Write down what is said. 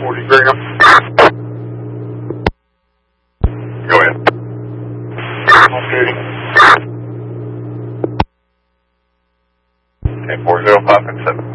40 Graham. Go ahead. On duty. Okay, 405 and 7.